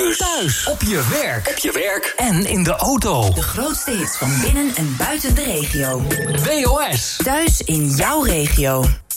Thuis. Op je werk. En in de auto. De grootste hits van binnen en buiten de regio. WOS. Thuis in jouw regio.